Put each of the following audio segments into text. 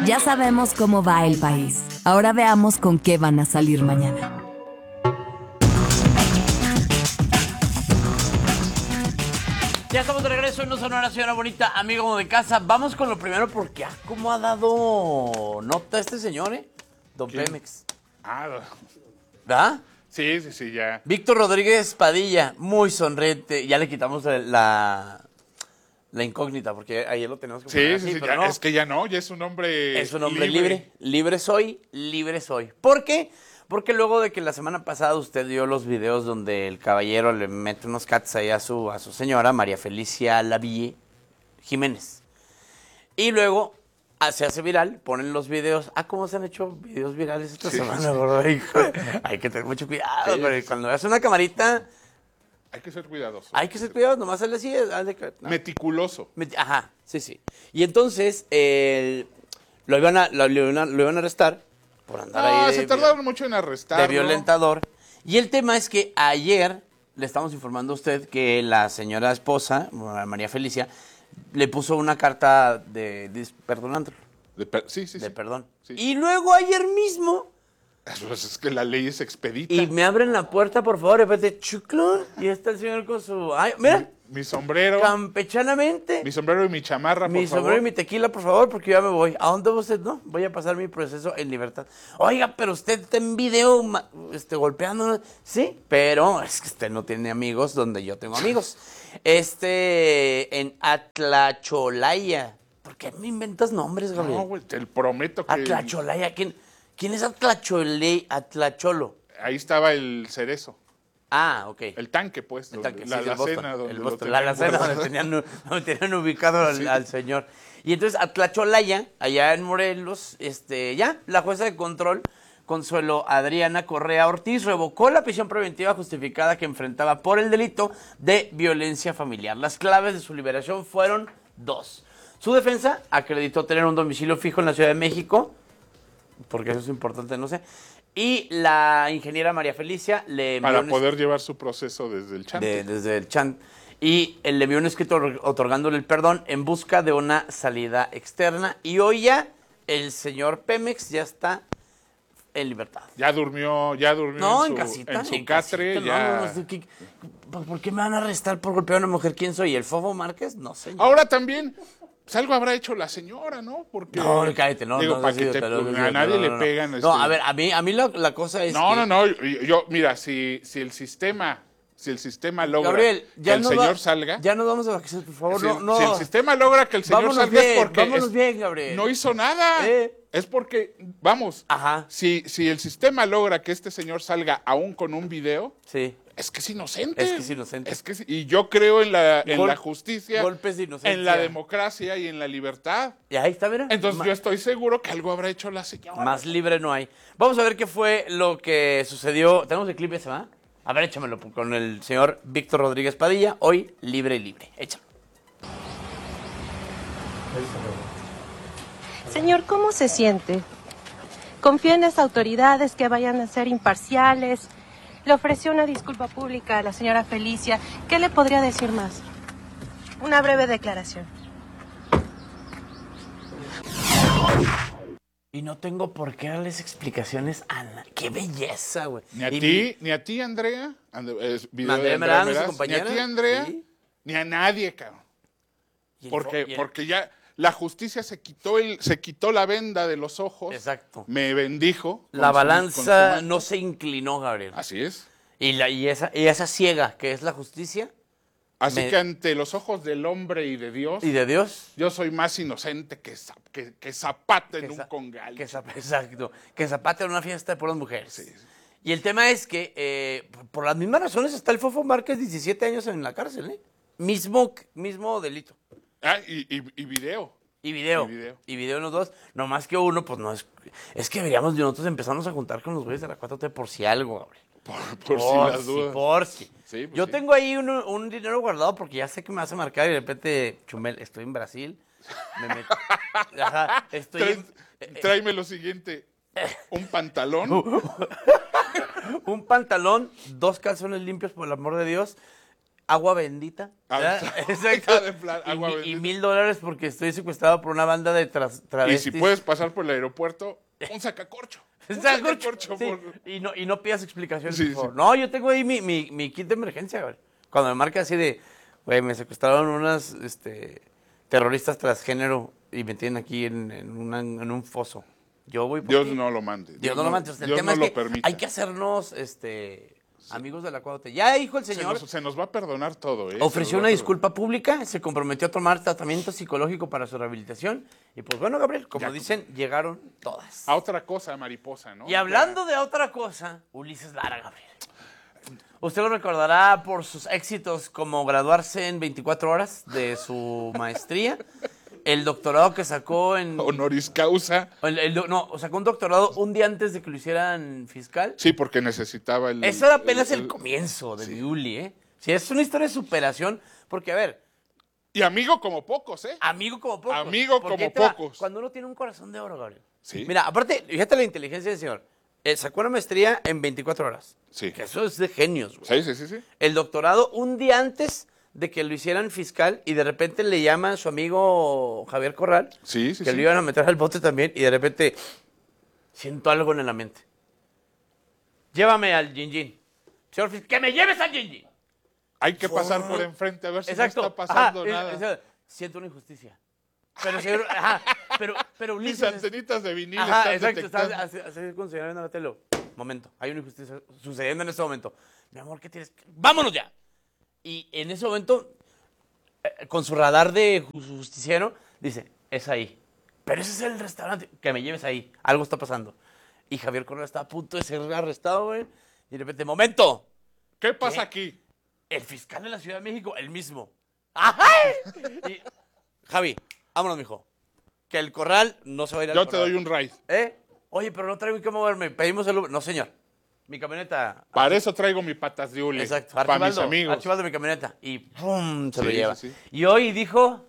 Ya sabemos cómo va el país. Ahora veamos con qué van a salir mañana. Ya estamos de regreso en No Sonora, señora bonita, amigo de casa. Vamos con lo primero porque cómo ha dado nota este señor, Don ¿Quién? Pemex. Ah, ¿Verdad? sí, ya. Víctor Rodríguez Padilla, muy sonriente. Ya le quitamos la incógnita porque ayer lo tenemos que poner así, pero ya, no. es que ya no, ya es un hombre Es un hombre libre. Libre soy, libre soy. ¿Por qué? Porque luego de que la semana pasada usted vio los videos donde el caballero le mete unos cats ahí a su señora, María Felicia Laville Jiménez. Y luego se hace viral, ponen los videos. ¿Cómo se han hecho videos virales esta semana, gordo? Hay que tener mucho cuidado, pero cuando veas una camarita... Hay que ser cuidadoso. Hay que ser cuidadoso, nomás sale así. ¿No? Meticuloso. Ajá, sí. Y entonces lo iban a arrestar por andar ahí se tardaron mucho en arrestarlo. de violentador. Y el tema es que ayer le estamos informando a usted que la señora esposa, María Felicia, le puso una carta perdonándolo. Sí. De perdón. Sí. Y luego ayer mismo... Pues es que la ley es expedita. Y me abren la puerta, por favor, y repente, chuclón, y está el señor con su... Ay, mira, Mi sombrero. campechanamente. Mi sombrero y mi chamarra, por Mi favor. sombrero y mi tequila, por favor, porque ya me voy. ¿A dónde va usted? No, voy a pasar mi proceso en libertad. Oiga, pero usted está en video golpeándonos. Sí, pero es que usted no tiene amigos donde yo tengo amigos. En Atlacholaya. ¿Por qué me inventas nombres, Gabriel? No, güey, te prometo que... Atlacholaya, ¿quién es Atlacholo? Ahí estaba el cerezo. Ok. El tanque, pues. El tanque, la sí, el alacena. Boston, Donde la alacena donde tenían ubicado al señor. Y entonces Atlacholaya, allá en Morelos, la jueza de control, Consuelo Adriana Correa Ortiz, revocó la prisión preventiva justificada que enfrentaba por el delito de violencia familiar. Las claves de su liberación fueron 2. Su defensa acreditó tener un domicilio fijo en la Ciudad de México, porque eso es importante, no sé. Y la ingeniera María Felicia le envió para poder llevar su proceso desde el chante. desde el chan. Y le envió un escrito otorgándole el perdón en busca de una salida externa. Y hoy ya el señor Pemex ya está en libertad. Ya durmió en casita. en su en catre. casita, Ya. ¿Por qué me van a arrestar por golpear a una mujer? ¿Quién soy? ¿El Fofo Márquez? No sé. Ahora también, pues algo habrá hecho la señora, ¿no? Porque, No, cállate, no. digo, no, para no, que no, te, no, no, a nadie no, le no. pegan. No, a ver, a mí la cosa es No, yo, mira, si el sistema logra Gabriel, que el señor salga. Ya nos vamos a vacaciones, por favor. Si el sistema logra que el señor Vámonos salga bien, es porque vámonos bien, Gabriel. no hizo nada. Es porque, vamos, Ajá. si el sistema logra que este señor salga aún con un video, Sí. es que es inocente. Es que es inocente. Y yo creo en la justicia, golpes de inocencia. en la democracia y en la libertad. Y ahí está, mira. Entonces yo estoy seguro que algo habrá hecho la señora. Más libre no hay. Vamos a ver qué fue lo que sucedió. ¿Tenemos el clip ese, va? A ver, échamelo con el señor Víctor Rodríguez Padilla. Hoy, libre. Échalo. Señor, ¿cómo se siente? ¿Confía en las autoridades que vayan a ser imparciales? Le ofreció una disculpa pública a la señora Felicia. ¿Qué le podría decir más? Una breve declaración. Y no tengo por qué darles explicaciones a nadie. ¡Qué belleza, güey! Ni a ti, Andrea. Video Andrea de Meraz, su Meraz, compañera. Ni a ti, Andrea. Sí. Ni a nadie, cabrón. Porque ya la justicia se quitó la venda de los ojos. Exacto. Me bendijo. La balanza con no se inclinó, Gabriel. Así es. Y esa ciega que es la justicia. Así que ante los ojos del hombre y de Dios, ¿Y de Dios? yo soy más inocente que Zapata en un congal. Exacto. Que Zapata en una fiesta de puras mujeres. Sí. Y el tema es que, por las mismas razones, está el Fofo Márquez 17 años en la cárcel, ¿eh? Mismo delito. Y video. Y video en los dos. No más que uno, pues no es... Es que deberíamos nosotros empezarnos a juntar con los güeyes de la 4T por si algo, Gabriel. Por si las dudas. Por si. Sí, pues Yo sí. tengo ahí un dinero guardado porque ya sé que me vas a marcar y de repente, Chumel, estoy en Brasil. Ajá, Tráeme lo siguiente. Un pantalón. Un pantalón, 2 calzones limpios, por el amor de Dios. agua bendita. Exacto. Agua bendita. Y $1,000 porque estoy secuestrado por una banda de travestis. Y si puedes pasar por el aeropuerto, un sacacorcho. Sacacorcho, sí. Y no pidas explicaciones, por favor. Sí. No, yo tengo ahí mi kit de emergencia, güey. Cuando me marca así de, güey, me secuestraron unas terroristas transgénero y me tienen aquí en un foso. Yo voy por Dios ti. no lo mande. Dios no lo mande. El Dios tema no es lo que permita. hay que hacernos amigos de la 4T. Ya dijo el señor. Se nos va a perdonar todo, ¿eh? Ofreció una disculpa pública, se comprometió a tomar tratamiento psicológico para su rehabilitación. Y pues bueno, Gabriel, como dicen, llegaron todas. A otra cosa, mariposa, ¿no? Y hablando de otra cosa, Ulises Lara, Gabriel. Usted lo recordará por sus éxitos como graduarse en 24 horas de su maestría. El doctorado que sacó en... Honoris causa. Sacó un doctorado un día antes de que lo hicieran fiscal. Sí, porque necesitaba el... Eso era apenas el comienzo de Uli, ¿eh? Sí, es una historia de superación, porque, a ver... Y amigo como pocos, ¿eh? Amigo como pocos. Amigo como pocos. Cuando uno tiene un corazón de oro, Gabriel. Sí. Mira, aparte, fíjate la inteligencia del señor. Sacó una maestría en 24 horas. Sí. Que eso es de genios, güey. Sí. El doctorado un día antes de que lo hicieran fiscal y de repente le llama a su amigo Javier Corral, que lo iban a meter al bote también, y de repente siento algo en la mente. Llévame al Yin. Señor fiscal, ¡que me lleves al Yin! Hay que pasar por enfrente a ver si no está pasando nada. Siento una injusticia. Pero, señor, pero Mis Ulises... antenitas de vinil exacto, detectando. así con señora Donatello. Momento, hay una injusticia sucediendo en este momento. Mi amor, ¿qué tienes? ¡Vámonos ya! Y en ese momento, con su radar de justiciero, dice, es ahí. Pero ese es el restaurante. Que me lleves ahí. Algo está pasando. Y Javier Corral está a punto de ser arrestado, güey. Y de repente, ¡momento! ¿Qué pasa aquí? El fiscal de la Ciudad de México, el mismo. ¡Ajá! Y, Javi, vámonos, mijo. Que el Corral no se va a ir al Yo Corral. te doy un ride. Oye, pero no traigo que moverme. Pedimos el Uber. No, señor. Mi camioneta. Para eso traigo mi patas de hule. Exacto. Para mis amigos. Archivaldo mi camioneta. Y ¡pum! Se lo lleva. Sí. Y hoy dijo,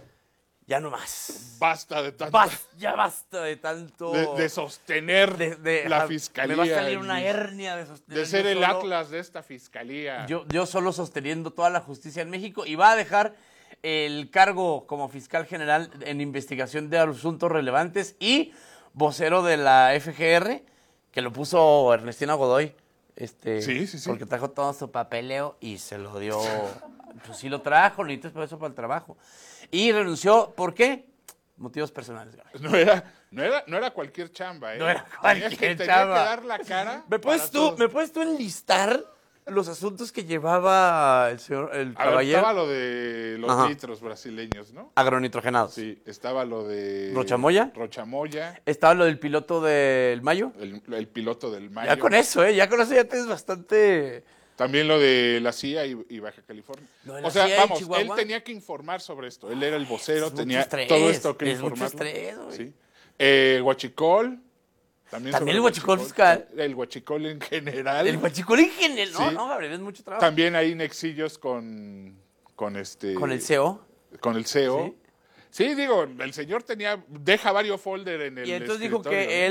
ya no más. Basta de tanto. Ya basta de tanto. De sostener la fiscalía. Me va a salir una hernia de sostener. De ser el Atlas de esta fiscalía. Yo solo sosteniendo toda la justicia en México, y va a dejar el cargo como fiscal general en investigación de asuntos relevantes y vocero de la FGR, que lo puso Ernestina Godoy. Sí. Porque trajo todo su papeleo y se lo dio. Pues sí lo trajo, necesitas por eso para el trabajo. Y renunció, ¿por qué? Motivos personales. No era cualquier chamba, ¿eh? No era cualquier chamba. Tenía que dar la cara. ¿Me puedes tú enlistar los asuntos que llevaba el caballero? Estaba lo de los nitros brasileños, ¿no? Agronitrogenados. Sí, estaba lo de... ¿Rochamoya? Estaba lo del piloto del Mayo. El piloto del Mayo. Ya con eso ya tienes bastante... También lo de la CIA y Baja California. O sea, CIA, vamos, él tenía que informar sobre esto. Él era el vocero, tenía estrés, todo esto que informar. Mucho estrés, güey. Sí. Huachicol. También el huachicol fiscal. El huachicol en general. El huachicol en general. Sí. No, Gabriel, es mucho trabajo. También hay nexillos con Con el CEO. Con el CEO. Sí, digo, el señor deja varios folders en el Y entonces escritorio, dijo que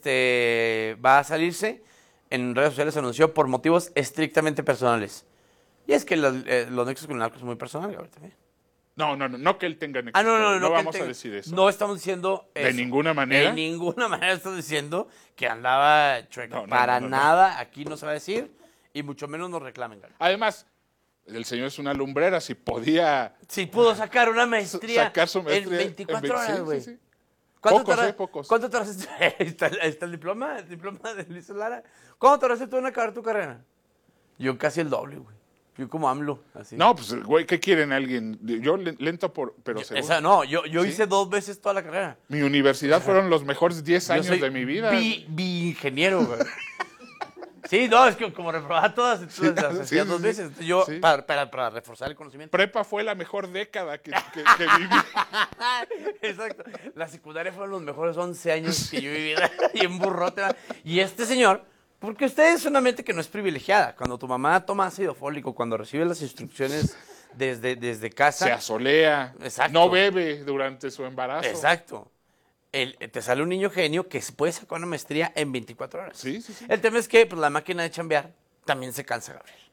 él va a salirse. En redes sociales anunció por motivos estrictamente personales. Y es que los nexos con el narco es muy personal, Gabriel, también. No que él tenga nexos. No vamos a decir eso. No estamos diciendo eso. ¿De ninguna manera? De ninguna manera estamos diciendo que andaba chueco. Para nada, aquí no se va a decir, y mucho menos nos reclamen, Gabriel. Además, el señor es una lumbrera, si podía... Si pudo sacar una maestría, sacar su maestría en 24 horas, güey. Sí. Pocos. ¿Cuánto tardaste? ¿Está el diploma? ¿El diploma de Luis Lara? ¿Cuánto tardaste tú en acabar tu carrera? Yo casi el doble, güey. Yo como AMLO, así. No, pues, güey, ¿qué quieren alguien? Yo lento, pero seguro. Yo hice 2 veces toda la carrera. Mi universidad fueron los mejores 10 años de mi vida. Ingeniero, güey. Sí, no, es que como reprobaba todas, entonces las hacía 2 veces. Yo, para reforzar el conocimiento. Prepa fue la mejor década que viví. Exacto. La secundaria fueron los mejores 11 años que yo viví y en burrote. Y este señor, porque usted es una mente que no es privilegiada. Cuando tu mamá toma ácido fólico, cuando recibe las instrucciones desde casa. Se asolea. Exacto. No bebe durante su embarazo. Exacto. Te sale un niño genio que puede sacar una maestría en 24 horas. Sí. El tema es que pues, la máquina de chambear también se cansa, Gabriel.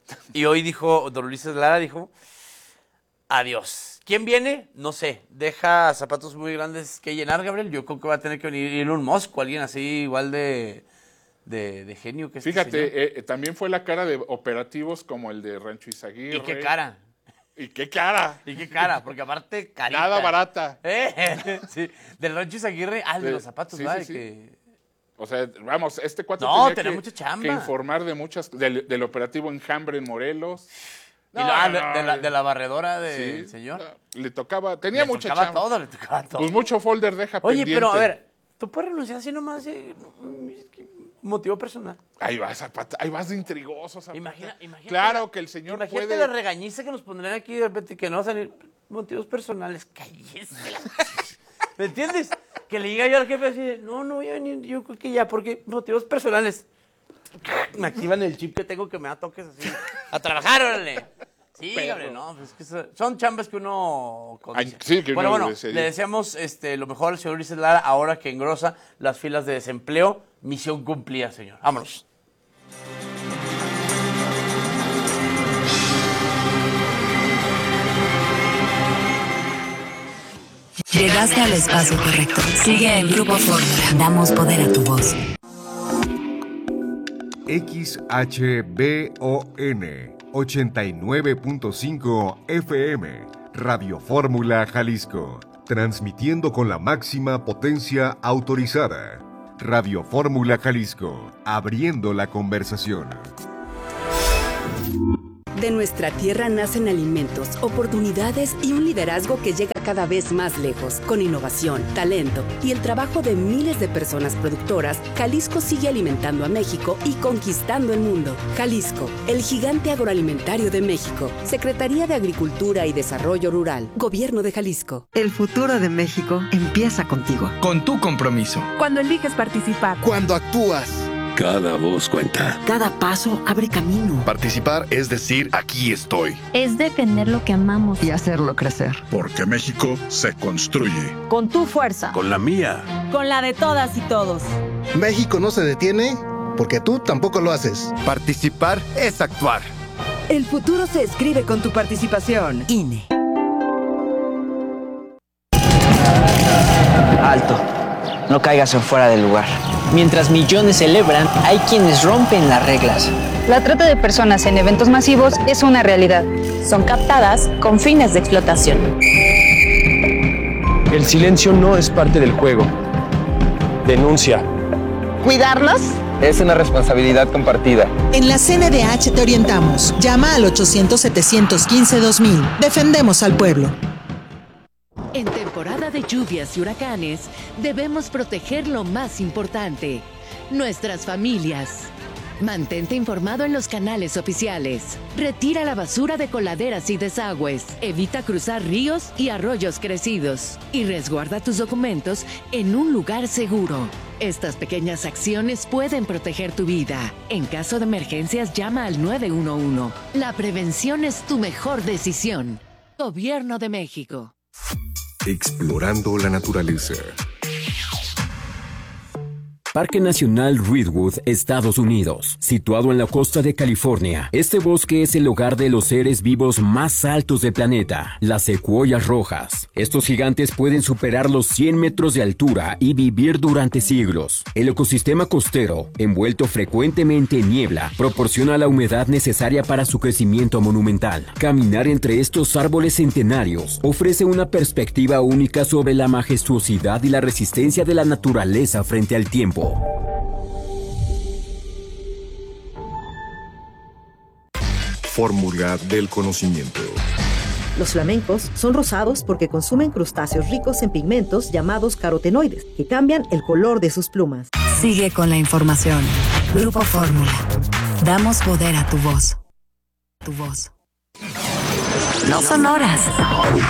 Y hoy dijo, don Ulises Lara dijo, adiós. ¿Quién viene? No sé. Deja zapatos muy grandes que llenar, Gabriel. Yo creo que va a tener que venir Elon Musk o alguien así igual de genio que Fíjate, también fue la cara de operativos como el de Rancho Izaguirre. ¿Y qué cara? ¿Y qué cara? ¿Y qué cara? Porque aparte, carita. Nada barata. Sí, del Rancho Izaguirre, de los zapatos, sí, ¿vale? sí. Que... O sea, vamos, este cuate tenía mucha chamba. Que informar de del operativo Enjambre en Morelos. De la barredora del señor. Le tocaba mucha chamba. Le tocaba todo. Pues mucho folder deja pendiente. Oye, pero a ver, tú puedes renunciar así nomás motivo personal. Ahí vas, Zapata, ahí vas de intrigoso, Zapata. Imagínate. Claro que el señor imagínate puede... la regañiza que nos pondrían aquí de repente, que no van a salir motivos personales. Cállese. ¿Me entiendes? Que le diga yo al jefe así, no voy a venir, yo creo que ya, porque motivos personales. Me activan el chip que tengo que me da toques así. ¡A trabajar, órale! Sí, Gabriel, no, pues es que son chambas que uno codicia. Sí, que bueno, le deseamos lo mejor al señor Ulises Lara ahora que engrosa las filas de desempleo. Misión cumplida, señor. Vámonos. Llegaste al espacio correcto. Sigue en Grupo Fórmula. Damos poder a tu voz. XHBON 89.5 FM, Radio Fórmula Jalisco, transmitiendo con la máxima potencia autorizada. Radio Fórmula Jalisco, abriendo la conversación. De nuestra tierra nacen alimentos, oportunidades y un liderazgo que llega cada vez más lejos. Con innovación, talento y el trabajo de miles de personas productoras, Jalisco sigue alimentando a México y conquistando el mundo. Jalisco, el gigante agroalimentario de México. Secretaría de Agricultura y Desarrollo Rural. Gobierno de Jalisco. El futuro de México empieza contigo. Con tu compromiso. Cuando eliges participar. Cuando actúas. Cada voz cuenta. Cada paso abre camino. Participar es decir, aquí estoy. Es defender lo que amamos. Y hacerlo crecer. Porque México se construye. Con tu fuerza. Con la mía. Con la de todas y todos. México no se detiene porque tú tampoco lo haces. Participar es actuar. El futuro se escribe con tu participación. INE. Alto. No caigas en fuera del lugar. Mientras millones celebran, hay quienes rompen las reglas. La trata de personas en eventos masivos es una realidad. Son captadas con fines de explotación. El silencio no es parte del juego. Denuncia. ¿Cuidarlos? Es una responsabilidad compartida. En la CNDH te orientamos. Llama al 800-715-2000. Defendemos al pueblo. En temporada de lluvias y huracanes, debemos proteger lo más importante, nuestras familias. Mantente informado en los canales oficiales. Retira la basura de coladeras y desagües. Evita cruzar ríos y arroyos crecidos. Y resguarda tus documentos en un lugar seguro. Estas pequeñas acciones pueden proteger tu vida. En caso de emergencias, llama al 911. La prevención es tu mejor decisión. Gobierno de México. Explorando la naturaleza. Parque Nacional Redwood, Estados Unidos. Situado en la costa de California, este bosque es el hogar de los seres vivos más altos del planeta, las secuoyas rojas. Estos gigantes pueden superar los 100 metros de altura y vivir durante siglos. El ecosistema costero, envuelto frecuentemente en niebla, proporciona la humedad necesaria para su crecimiento monumental. Caminar entre estos árboles centenarios ofrece una perspectiva única sobre la majestuosidad y la resistencia de la naturaleza frente al tiempo. Fórmula del conocimiento. Los flamencos son rosados porque consumen crustáceos ricos en pigmentos llamados carotenoides, que cambian el color de sus plumas. Sigue con la información. Grupo Fórmula. Damos poder a tu voz. Tu voz. No son horas.